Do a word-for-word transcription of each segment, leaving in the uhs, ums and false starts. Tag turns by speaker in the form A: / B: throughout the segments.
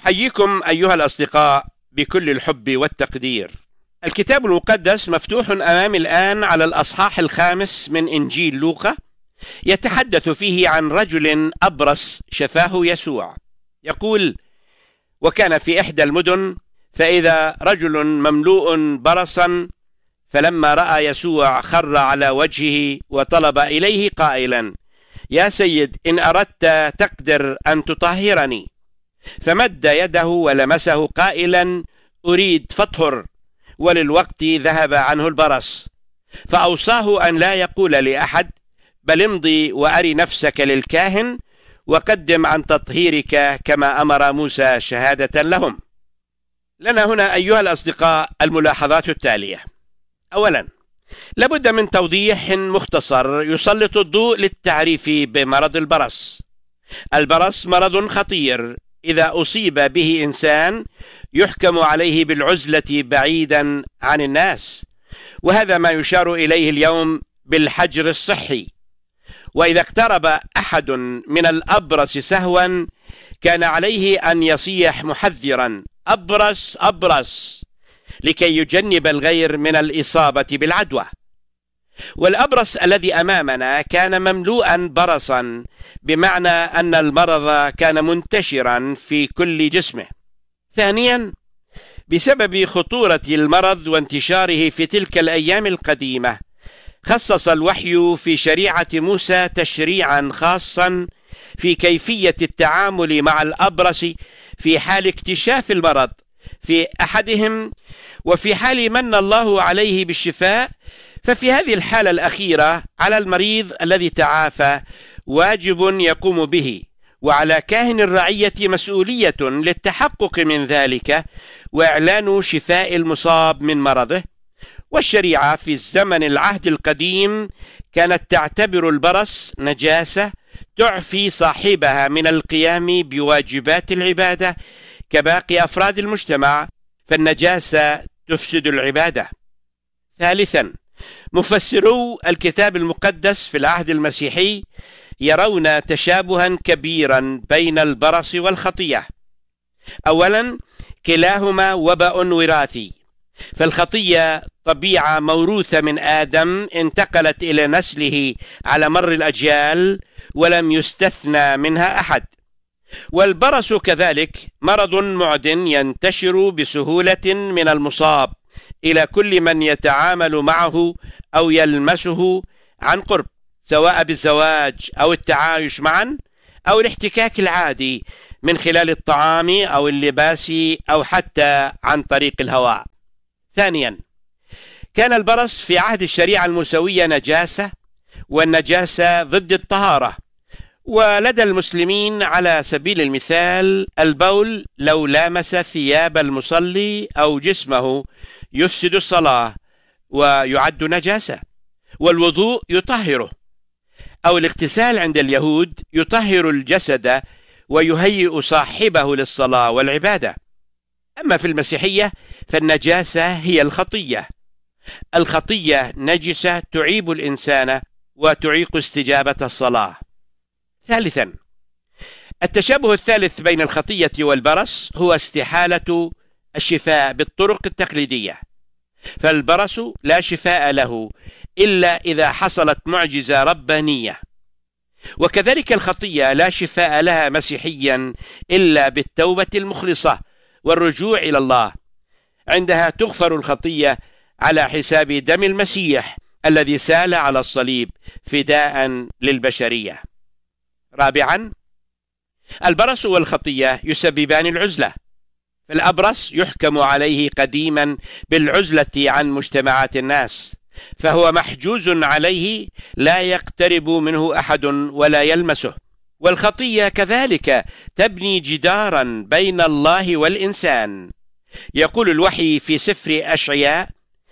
A: أحييكم أيها الأصدقاء بكل الحب والتقدير. الكتاب المقدس مفتوح أمامي الآن على الأصحاح الخامس من إنجيل لوقا، يتحدث فيه عن رجل أبرص شفاه يسوع. يقول: وكان في إحدى المدن فإذا رجل مملوء برصا، فلما رأى يسوع خر على وجهه وطلب إليه قائلا: يا سيد، إن أردت تقدر أن تطهرني. فمد يده ولمسه قائلا: أريد فاطهر. وللوقت ذهب عنه البرص. فأوصاه أن لا يقول لأحد، بل امضي وأري نفسك للكاهن وقدم عن تطهيرك كما أمر موسى شهادة لهم. لنا هنا أيها الأصدقاء الملاحظات التالية. أولا، لابد من توضيح مختصر يسلط الضوء للتعريف بمرض البرص. البرص مرض خطير، إذا أصيب به إنسان يحكم عليه بالعزلة بعيدا عن الناس، وهذا ما يشار إليه اليوم بالحجر الصحي. وإذا اقترب أحد من الأبرص سهوا كان عليه أن يصيح محذرا: أبرص أبرص، لكي يجنب الغير من الإصابة بالعدوى. والأبرص الذي أمامنا كان مملوءا برصا، بمعنى أن المرض كان منتشرا في كل جسمه. ثانيا، بسبب خطورة المرض وانتشاره في تلك الأيام القديمة، خصص الوحي في شريعة موسى تشريعا خاصا في كيفية التعامل مع الأبرص في حال اكتشاف المرض في أحدهم، وفي حال من الله عليه بالشفاء. ففي هذه الحالة الأخيرة على المريض الذي تعافى واجب يقوم به، وعلى كاهن الرعية مسؤولية للتحقق من ذلك وإعلان شفاء المصاب من مرضه. والشريعة في الزمن العهد القديم كانت تعتبر البرص نجاسة تعفي صاحبها من القيام بواجبات العبادة كباقي أفراد المجتمع، فالنجاسة تفسد العبادة. ثالثا، مفسرو الكتاب المقدس في العهد المسيحي يرون تشابها كبيرا بين البرص والخطية. أولا، كلاهما وباء وراثي، فالخطية طبيعة موروثة من آدم انتقلت إلى نسله على مر الأجيال ولم يستثنى منها أحد. والبرص كذلك مرض معدن ينتشر بسهولة من المصاب إلى كل من يتعامل معه أو يلمسه عن قرب، سواء بالزواج أو التعايش معا أو الاحتكاك العادي من خلال الطعام أو اللباس أو حتى عن طريق الهواء. ثانيا، كان البرص في عهد الشريعة الموسوية نجاسة، والنجاسة ضد الطهارة. ولدى المسلمين على سبيل المثال البول لو لامس ثياب المصلي أو جسمه يفسد الصلاة ويعد نجاسة، والوضوء يطهره. أو الاغتسال عند اليهود يطهر الجسد ويهيئ صاحبه للصلاة والعبادة. أما في المسيحية فالنجاسة هي الخطية. الخطية نجسة تعيب الإنسان وتعيق استجابة الصلاة. ثالثا، التشابه الثالث بين الخطية والبرص هو استحالة الشفاء بالطرق التقليدية، فالبرص لا شفاء له إلا إذا حصلت معجزة ربانية، وكذلك الخطية لا شفاء لها مسيحيا إلا بالتوبة المخلصة والرجوع إلى الله. عندها تغفر الخطية على حساب دم المسيح الذي سال على الصليب فداء للبشرية. رابعا، البرص والخطية يسببان العزلة، فالأبرص يحكم عليه قديما بالعزلة عن مجتمعات الناس، فهو محجوز عليه، لا يقترب منه أحد ولا يلمسه. والخطية كذلك تبني جدارا بين الله والإنسان. يقول الوحي في سفر أشعياء: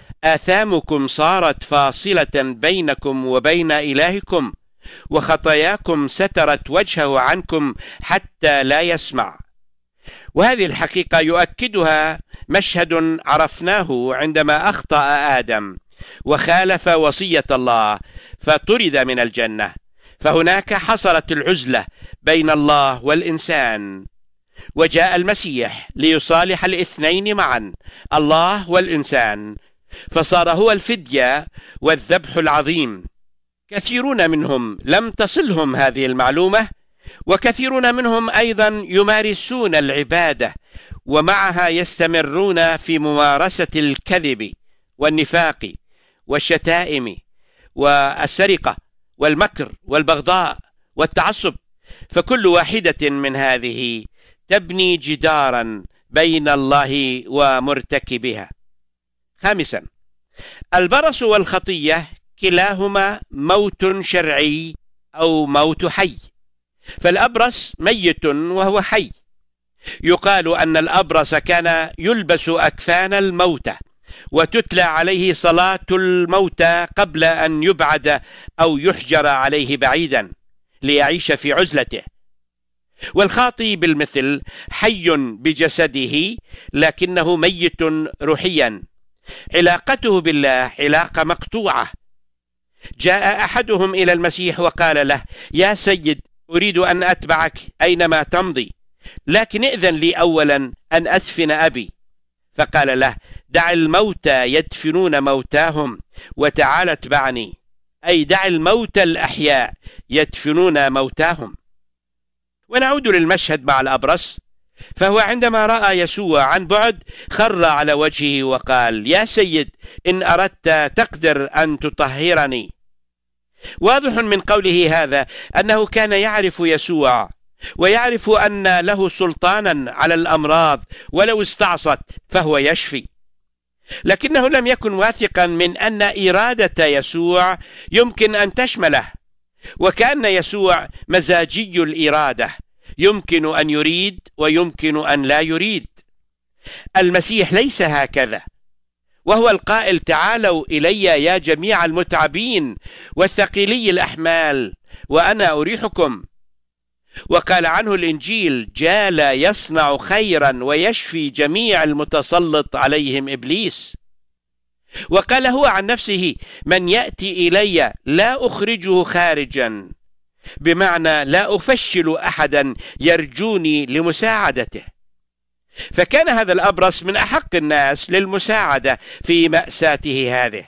A: آثامكم صارت فاصلة بينكم وبين إلهكم، وخطاياكم سترت وجهه عنكم حتى لا يسمع. وهذه الحقيقة يؤكدها مشهد عرفناه عندما أخطأ آدم وخالف وصية الله فطرد من الجنة، فهناك حصلت العزلة بين الله والإنسان. وجاء المسيح ليصالح الاثنين معا، الله والإنسان، فصار هو الفدية والذبح العظيم. كثيرون منهم لم تصلهم هذه المعلومة، وكثيرون منهم أيضا يمارسون العبادة ومعها يستمرون في ممارسة الكذب والنفاق والشتائم والسرقة والمكر والبغضاء والتعصب، فكل واحدة من هذه تبني جدارا بين الله ومرتكبها. خامسا، البرص والخطية كلاهما موت شرعي أو موت حي، فالأبرص ميت وهو حي. يقال أن الأبرص كان يلبس أكفان الموتى وتتلى عليه صلاة الموتى قبل أن يبعد أو يحجر عليه بعيدا ليعيش في عزلته. والخاطي بالمثل حي بجسده لكنه ميت روحيا، علاقته بالله علاقة مقطوعة. جاء أحدهم إلى المسيح وقال له: يا سيد، أريد أن أتبعك أينما تمضي، لكن ائذن لي أولا أن أدفن أبي. فقال له: دع الموتى يدفنون موتاهم وتعال اتبعني، أي دع الموتى الأحياء يدفنون موتاهم. ونعود للمشهد مع الأبرص، فهو عندما رأى يسوع عن بعد خر على وجهه وقال: يا سيد، إن أردت تقدر أن تطهرني. واضح من قوله هذا أنه كان يعرف يسوع ويعرف أن له سلطانا على الأمراض، ولو استعصت فهو يشفي، لكنه لم يكن واثقا من أن إرادة يسوع يمكن أن تشمله، وكأن يسوع مزاجي الإرادة، يمكن أن يريد ويمكن أن لا يريد. المسيح ليس هكذا، وهو القائل: تعالوا إلي يا جميع المتعبين والثقيلي الأحمال وأنا أريحكم. وقال عنه الإنجيل: جال يصنع خيرا ويشفي جميع المتسلط عليهم إبليس. وقال هو عن نفسه: من يأتي إلي لا أخرجه خارجا، بمعنى لا أفشل أحدا يرجوني لمساعدته. فكان هذا الأبرص من أحق الناس للمساعدة في مأساته هذه.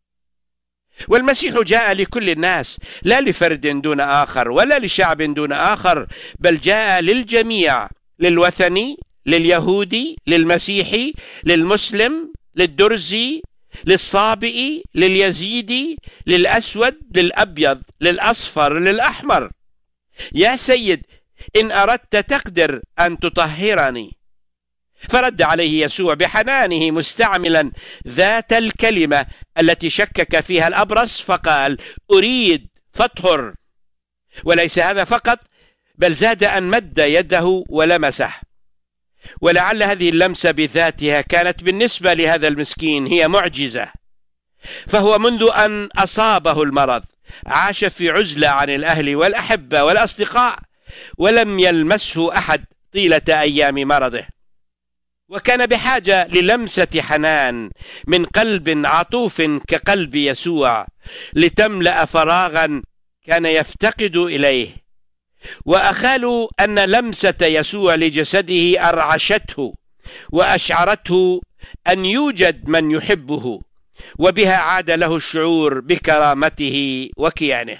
A: والمسيح جاء لكل الناس، لا لفرد دون آخر ولا لشعب دون آخر، بل جاء للجميع، للوثني، لليهودي، للمسيحي، للمسلم، للدرزي، للصابئي، لليزيدي، للأسود، للأبيض، للأصفر، للأحمر. يا سيد، إن أردت تقدر أن تطهرني. فرد عليه يسوع بحنانه مستعملا ذات الكلمة التي شكك فيها الأبرص، فقال: أريد فاطهر. وليس هذا فقط، بل زاد أن مد يده ولمسه. ولعل هذه اللمسة بذاتها كانت بالنسبة لهذا المسكين هي معجزة، فهو منذ أن أصابه المرض عاش في عزلة عن الأهل والأحبة والأصدقاء، ولم يلمسه أحد طيلة أيام مرضه، وكان بحاجة للمسة حنان من قلب عطوف كقلب يسوع لتملأ فراغا كان يفتقد إليه. وأخالوا أن لمسة يسوع لجسده أرعشته وأشعرته أن يوجد من يحبه، وبها عاد له الشعور بكرامته وكيانه.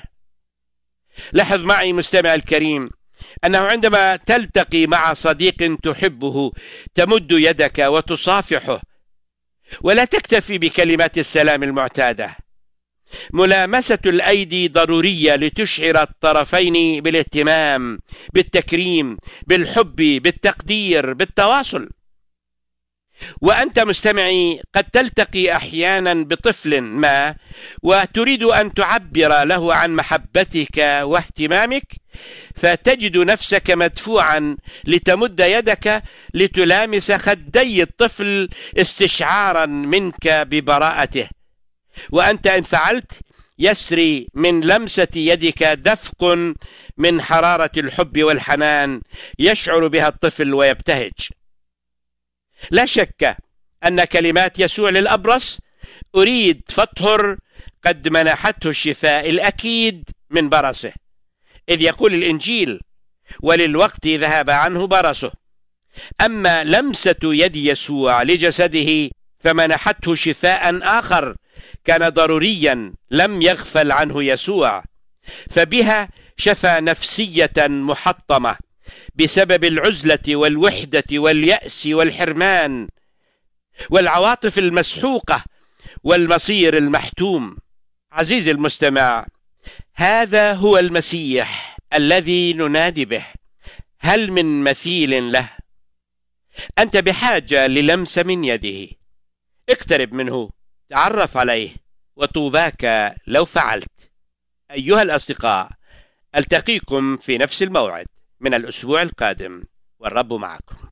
A: لاحظ معي مستمع الكريم أنه عندما تلتقي مع صديق تحبه تمد يدك وتصافحه، ولا تكتفي بكلمات السلام المعتادة. ملامسة الأيدي ضرورية لتشعر الطرفين بالاهتمام، بالتكريم، بالحب، بالتقدير، بالتواصل. وأنت مستمعي قد تلتقي أحيانا بطفل ما وتريد أن تعبر له عن محبتك واهتمامك، فتجد نفسك مدفوعا لتمد يدك لتلامس خدي الطفل استشعارا منك ببراءته. وأنت إن فعلت يسري من لمسة يدك دفق من حرارة الحب والحنان يشعر بها الطفل ويبتهج. لا شك أن كلمات يسوع للأبرص أريد فاطهر قد منحته الشفاء الأكيد من برصه، إذ يقول الإنجيل: وللوقت ذهب عنه برصه. أما لمسة يد يسوع لجسده فمنحته شفاء آخر كان ضروريا لم يغفل عنه يسوع، فبها شفى نفسية محطمة بسبب العزلة والوحدة واليأس والحرمان والعواطف المسحوقة والمصير المحتوم. عزيزي المستمع، هذا هو المسيح الذي ننادي به. هل من مثيل له؟ أنت بحاجة للمسة من يده. اقترب منه، تعرف عليه، وطوباك لو فعلت. أيها الأصدقاء، ألتقيكم في نفس الموعد من الأسبوع القادم، والرب معكم.